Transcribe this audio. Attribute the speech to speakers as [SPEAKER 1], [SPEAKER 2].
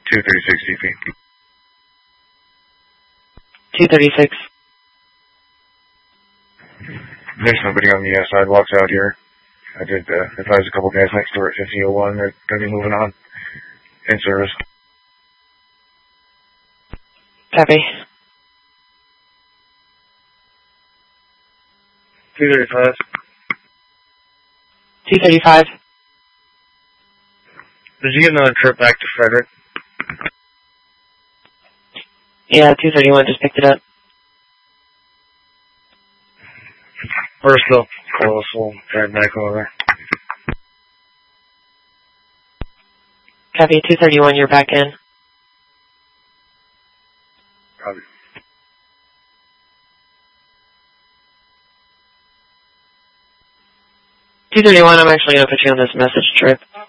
[SPEAKER 1] 236 DP.
[SPEAKER 2] 236.
[SPEAKER 1] There's nobody on the sidewalks out here. I did advise a couple guys next door at 5001. They're going to be moving on in service.
[SPEAKER 2] Copy.
[SPEAKER 1] 235.
[SPEAKER 2] 235.
[SPEAKER 1] Did you get another trip back to Frederick?
[SPEAKER 2] Yeah, 231 just picked it up.
[SPEAKER 1] We're still close. We'll drive back over.
[SPEAKER 2] Copy, 231, you're back in.
[SPEAKER 1] Copy.
[SPEAKER 2] 231, I'm actually going to put you on this message trip.